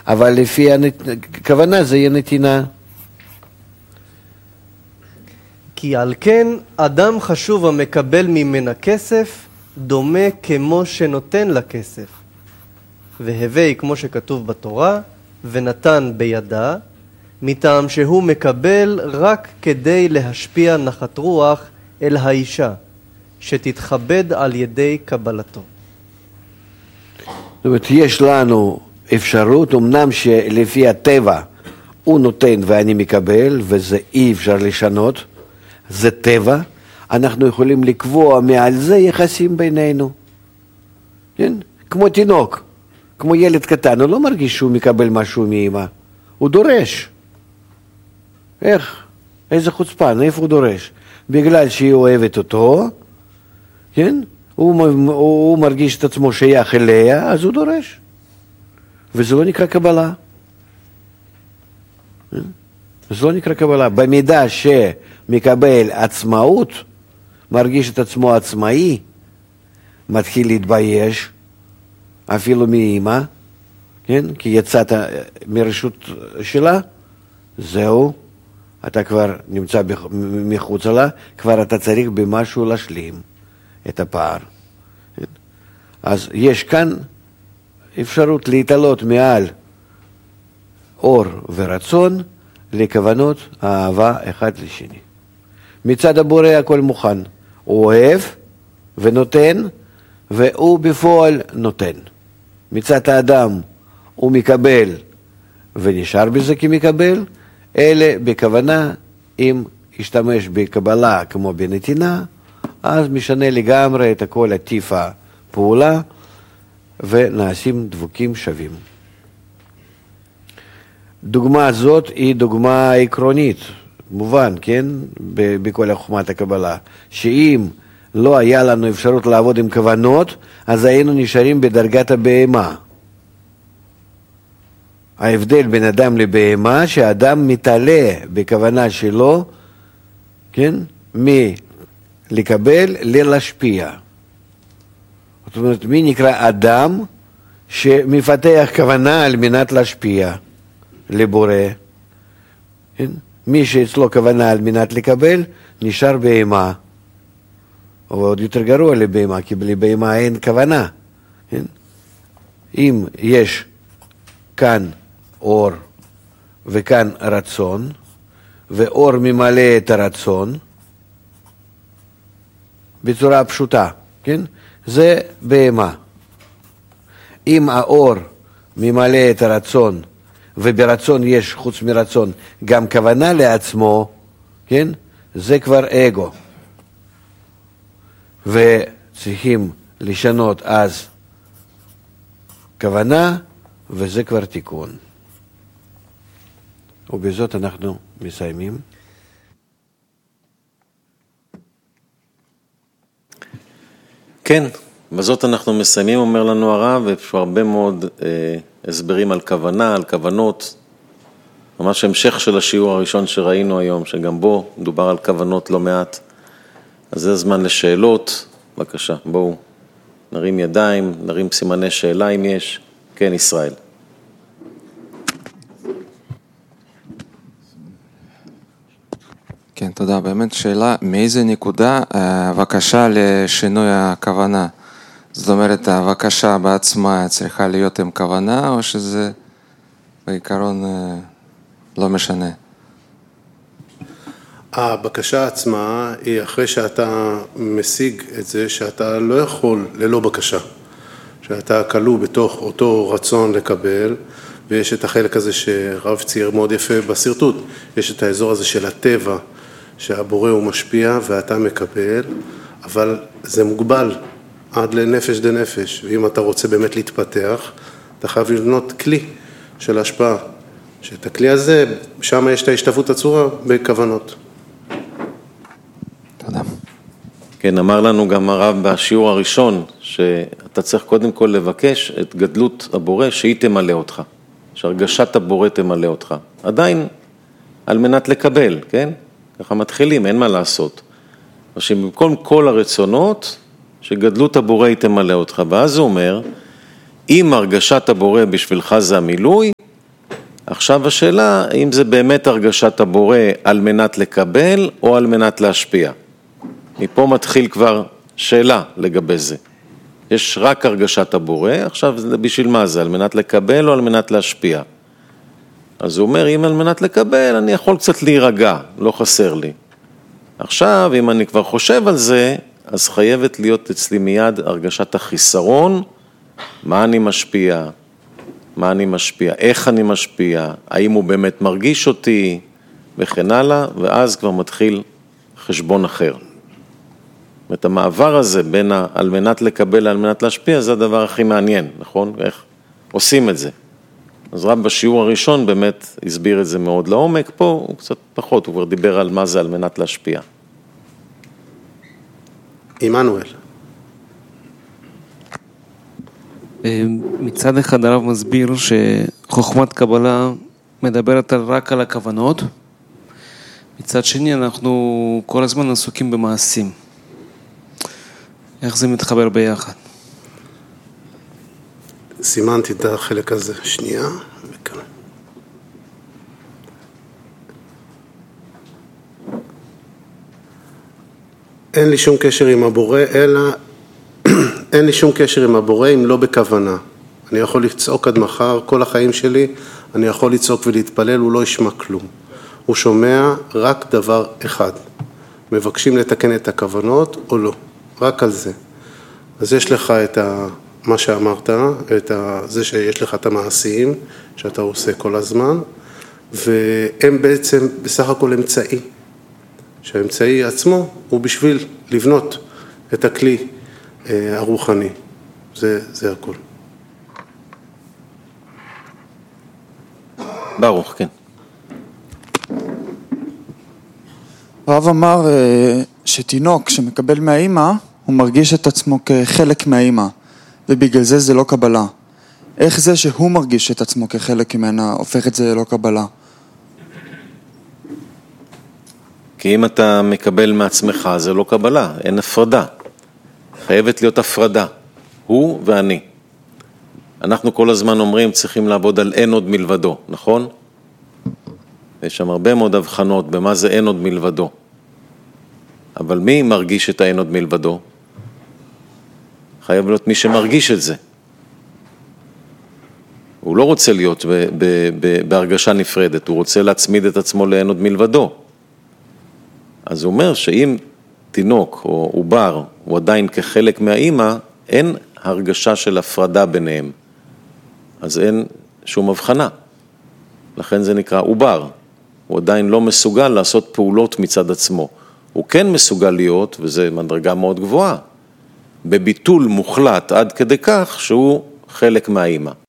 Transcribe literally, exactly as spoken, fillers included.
אבל לפי הכוונה זה יהיה נתינה. כי על כן אדם חשוב המקבל ממנה כסף דומה כמו שנותן לה כסף. והווי כמו שכתוב בתורה, ונתן בידה, מטעם שהוא מקבל רק כדי להשפיע נחת רוח אל האישה, שתתכבד על ידי קבלתו. זאת אומרת, יש לנו אפשרות, אמנם שלפי הטבע הוא נותן ואני מקבל, וזה אי אפשר לשנות, זה טבע, אנחנו יכולים לקבוע מעל זה יחסים בינינו. כן? כמו תינוק, כמו ילד קטן, הוא לא מרגיש שהוא מקבל משהו מאמא, הוא דורש. איך? איזה חוצפן, איפה הוא דורש? בגלל שהיא אוהבת אותו, כן? הוא, הוא, הוא מרגיש את עצמו שייך אליה, אז הוא דורש. וזה לא נקרא קבלה. זה לא נקרא קבלה. במידה שמקבל עצמאות, מרגיש את עצמו עצמאי, מתחיל להתבייש, אפילו מאמא, כן? כי יצאת מרשות שלה, זהו, אתה כבר נמצא מחוץ לה, כבר אתה צריך במשהו להשלים את הפער. כן? אז יש כאן אפשרות להתעלות מעל אור ורצון לכוונות האהבה אחד לשני. מצד הבורא הכל מוכן, הוא אוהב ונותן, והוא בפועל נותן. מצד האדם הוא מקבל ונשאר בזה כמקבל, אלה בכוונה, אם ישתמש בקבלה כמו בנתינה, אז משנה לגמרי את הכל עטיף הפעולה, ונעשים דבוקים שווים. דוגמה זאת היא דוגמה עקרונית, מובן, כן, בכל חוכמת הקבלה, שאם לא היה לנו אפשרות לעבוד עם כוונות, אז היינו נשארים בדרגת הבהמה. ההבדל בין אדם לבהמה, שהאדם מתעלה בכוונה שלו, כן, מלקבל ללהשפיע. זאת אומרת, מי נקרא אדם שמפתח כוונה על מנת להשפיע לבורא? כן? מי שאצלו כוונה על מנת לקבל, נשאר בהמה. או עוד יותר גרוע לבהמה, כי לבהמה אין כוונה. כן? אם יש כאן אור וכאן רצון, ואור ממלא את הרצון, בצורה פשוטה, כן? זה בהמה. אם האור ממלא את הרצון, וברצון יש חוץ מרצון גם כוונה לעצמו, כן? זה כבר אגו. וצריכים לשנות אז כוונה, וזה כבר תיקון. ובזאת אנחנו מסיימים. כן, בזאת אנחנו מסיימים, אומר לנו הרב, ויש הרבה מאוד אה, הסברים על כוונה, על כוונות, ממש המשך של השיעור הראשון שראינו היום, שגם בו מדובר על כוונות לא מעט. אז זה זמן לשאלות, בבקשה, בואו נרים ידיים, נרים סימני שאלה אם יש. כן, ישראל. כן, תודה. באמת שאלה, מאיזה נקודה הבקשה לשינוי הכוונה? זאת אומרת, הבקשה בעצמה צריכה להיות עם כוונה, או שזה בעיקרון לא משנה? הבקשה עצמה היא אחרי שאתה משיג את זה שאתה לא יכול ללא בקשה. שאתה כלוא בתוך אותו רצון לקבל, ויש את החלק הזה שרב צייר מאוד יפה בסרטוט, יש את האזור הזה של הטבע, שהבורא הוא משפיע ואתה מקבל, אבל זה מוגבל עד לנפש דנפש, ואם אתה רוצה באמת להתפתח, אתה חייב לבנות כלי של השפעה, שאת הכלי הזה, שם יש את ההשתוות הצורה בכוונות. תודה. כן, אמר לנו גם הרב בשיעור הראשון, שאתה צריך קודם כל לבקש את גדלות הבורא שהיא תמלא אותך, שהרגשת הבורא תמלא אותך. עדיין על מנת לקבל, כן? ככה מתחילים, אין מה לעשות. שבמקום כל הרצונות, שגדלות הבורא היא תמלא אותך. ואז הוא אומר, אם הרגשת הבורא בשבילך זה המילוי, עכשיו השאלה, האם זה באמת הרגשת הבורא על מנת לקבל או על מנת להשפיע? מפה מתחיל כבר שאלה לגבי זה. יש רק הרגשת הבורא, עכשיו בשביל מה זה? על מנת לקבל או על מנת להשפיע? אז הוא אומר, אם על מנת לקבל, אני יכול קצת להירגע, לא חסר לי. עכשיו, אם אני כבר חושב על זה, אז חייבת להיות אצלי מיד הרגשת החיסרון, מה אני משפיע, מה אני משפיע, איך אני משפיע, האם הוא באמת מרגיש אותי, וכן הלאה, ואז כבר מתחיל חשבון אחר. את המעבר הזה בין ה, על מנת לקבל לעל מנת להשפיע, זה הדבר הכי מעניין, נכון? איך עושים את זה? אז רב בשיעור הראשון באמת הסביר את זה מאוד לעומק, פה הוא קצת פחות, הוא כבר דיבר על מה זה על מנת להשפיע. עמנואל. מצד אחד הרב מסביר שחוכמת קבלה מדברת רק על הכוונות, מצד שני אנחנו כל הזמן עסוקים במעשים. איך זה מתחבר ביחד? סימנתי את החלק הזה, שנייה, וכאן. אין לי שום קשר עם הבורא, אלא, אין לי שום קשר עם הבורא אם לא בכוונה. אני יכול לצעוק עד מחר, כל החיים שלי, אני יכול לצעוק ולהתפלל, הוא לא ישמע כלום. הוא שומע רק דבר אחד. מבקשים לתקן את הכוונות או לא, רק על זה. אז יש לך את ה... מה שאמרת, את ה... זה שיש לך את המעשים שאתה עושה כל הזמן, והם בעצם בסך הכל אמצעי. שהאמצעי עצמו הוא בשביל לבנות את הכלי הרוחני. זה, זה הכל. ברוך, כן. הרב אמר שתינוק שמקבל מהאימא, הוא מרגיש את עצמו כחלק מהאימא, ובגלל זה זה לא קבלה. איך זה שהוא מרגיש את עצמו כחלק ממנה, הופך את זה לא קבלה? כי אם אתה מקבל מעצמך, זה לא קבלה, אין הפרדה. חייבת להיות הפרדה, הוא ואני. אנחנו כל הזמן אומרים, צריכים לעבוד על אין עוד מלבדו, נכון? יש שם הרבה מאוד הבחנות במה זה אין עוד מלבדו. אבל מי מרגיש את האין עוד מלבדו? חייב להיות מי שמרגיש את זה. הוא לא רוצה להיות ב- ב- ב- בהרגשה נפרדת, הוא רוצה להצמיד את עצמו לאין עוד מלבדו. אז הוא אומר שאם תינוק או עובר הוא עדיין כחלק מהאימא, אין הרגשה של הפרדה ביניהם. אז אין שום הבחנה. לכן זה נקרא עובר. הוא עדיין לא מסוגל לעשות פעולות מצד עצמו. הוא כן מסוגל להיות, וזה מדרגה מאוד גבוהה, בביטול מוחלט עד כדי כך שהוא חלק מהאימא.